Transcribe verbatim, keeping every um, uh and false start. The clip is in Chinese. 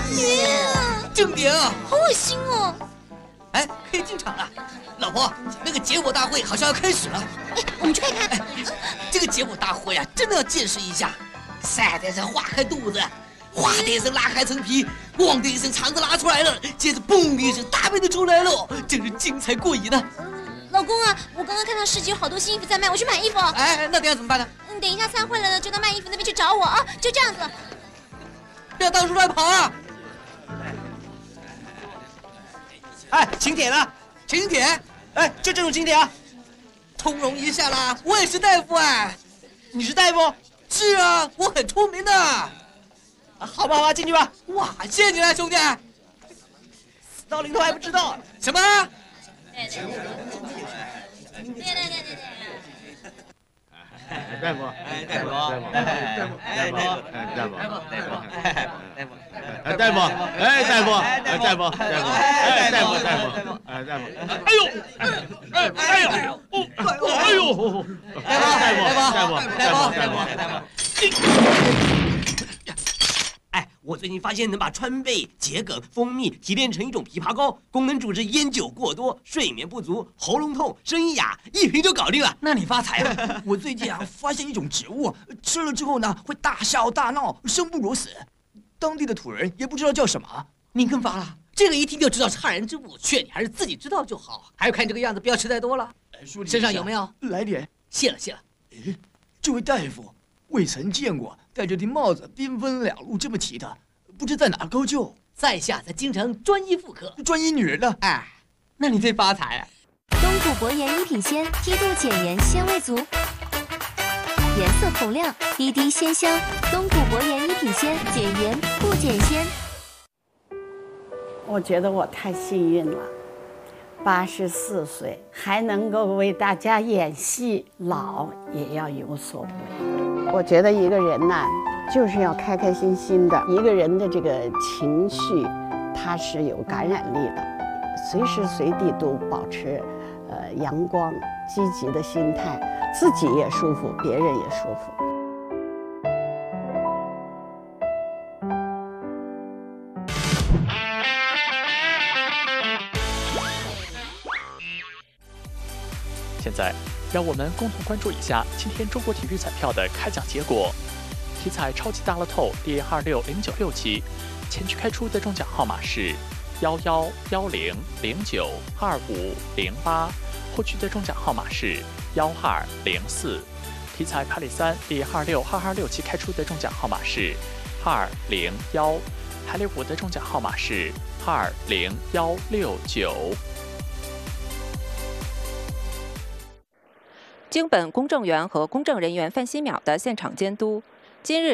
正点啊！ 好恶心哦！ 哎，可以进场了。老婆，那个解剖大会好像要开始了。 哎，我们去看看。哎， 这个解剖大会啊，真的要见识一下。三代生划开肚子，哗的一声拉开层皮，咣的一声肠子拉出来了，接着嘣的一声大便就出来了，真是精彩过瘾啊！ 老公啊，我刚刚看到市集有好多新衣服在卖，我去买衣服。 哎，那等下怎么办呢？ 嗯，等一下散会了呢，就到卖衣服那边去找我啊，就这样子。 不要到处乱跑啊！ 哎，请帖了， 请帖。 哎，就这种请帖啊。 通融一下啦，我也是大夫哎。 你是大夫？ 是啊，我很出名的。 啊，好吧，好吧，进去吧。 哇，谢谢你了，兄弟。 死到临头还不知道什么？ 对对对对对对对。 大夫， 哎，大夫， 大夫， 大夫， 大夫，大夫， 大夫，大夫， 哎，大夫，哎，大夫，哎，大夫，大夫，哎，大夫，大夫，哎，大夫，哎呦，哎，哎呦，哦，哎呦，大夫，大夫，大夫，大夫，大夫。 哎，我最近发现能把川贝、桔梗、蜂蜜提炼成一种枇杷膏，功能主治烟酒过多、睡眠不足、喉咙痛、声音哑，一瓶就搞定了。 那你发财了！我最近啊发现一种植物，吃了之后呢会大笑大闹，生不如死。当地的土人也不知道叫什么。 你更发了，这个一听就知道是害人之物，劝你还是自己知道就好。还有看这个样子，不要吃太多了。身上有没有？ 来点。 谢了谢了。 诶，这位大夫未曾见过戴着顶帽子兵分两路这么提的，不知在哪高就。 在下在京城专医妇科， 专医女人呢？ 哎，那你最发财啊！ 东谷博颜一品鲜，梯度减盐，鲜味足，颜色透亮，滴滴鲜香。东谷博颜一品鲜，减盐不减鲜。 我觉得我太幸运了，八十四岁还能够为大家演戏，老也要有所为。我觉得一个人呐，就是要开开心心的。一个人的这个情绪，它是有感染力的，随时随地都保持呃阳光、积极的心态，自己也舒服，别人也舒服。 现在，让我们共同关注一下今天中国体育彩票的开奖结果。体彩超级大乐透第二六零九六期，前区开出的中奖号码是幺幺幺零零九二五零八，后区的中奖号码是幺二零四。体彩排里三第二六二二六期开出的中奖号码是二零幺，排里五的中奖号码是二零幺六九。 经本公证员和公证人员范希淼的现场监督，今日